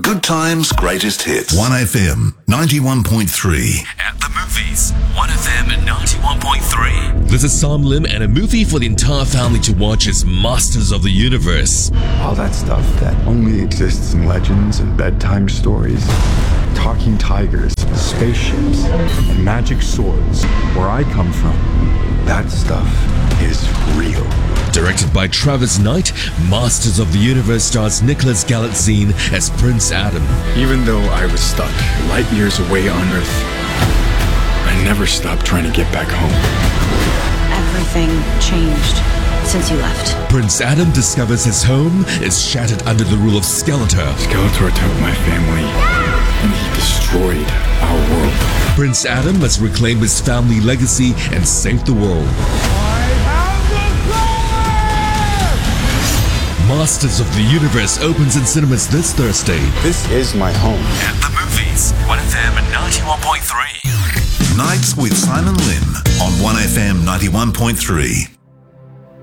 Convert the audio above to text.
Good times, greatest hits. 1FM 91.3. At the movies, 1FM 91.3. This is Sam Lim, and a movie for the entire family to watch is Masters of the Universe. All that stuff that only exists in legends and bedtime stories. Talking tigers, spaceships, and magic swords. Where I come from, that stuff is real. Directed by Travis Knight, Masters of the Universe stars Nicholas Galitzine as Prince Adam. Even though I was stuck light years away on Earth, I never stopped trying to get back home. Everything changed since you left. Prince Adam discovers his home is shattered under the rule of Skeletor. Skeletor took my family, and he destroyed our world. Prince Adam must reclaim his family legacy and save the world. Masters of the Universe opens in cinemas this Thursday. This is my home. At the movies, 1FM 91.3. Nights with Simon Lim on 1FM 91.3.